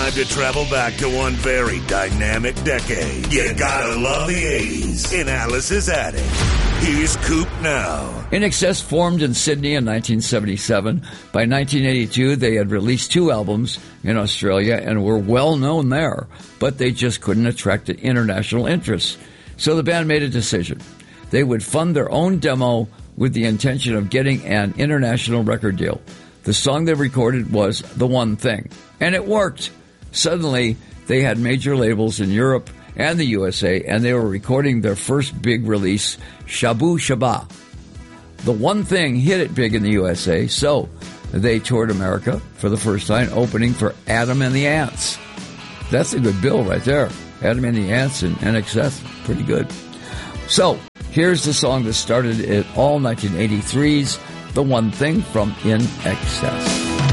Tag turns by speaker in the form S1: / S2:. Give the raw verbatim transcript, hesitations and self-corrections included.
S1: time to travel back to one very dynamic decade. You gotta love the eighties in Alice's Attic. Here's Coop now.
S2: I N X S formed in Sydney in nineteen seventy-seven. By nineteen eighty-two, they had released two albums in Australia and were well known there, but they just couldn't attract international interest. So the band made a decision. They would fund their own demo with the intention of getting an international record deal. The song they recorded was The One Thing, and it worked. Suddenly, they had major labels in Europe and the U S A, and they were recording their first big release, Shabu Shaba. The One Thing hit it big in the U S A, so they toured America for the first time, opening for Adam and the Ants. That's a good bill right there. Adam and the Ants and I N X S, pretty good. So, here's the song that started it all, nineteen eighty-three's The One Thing from I N X S.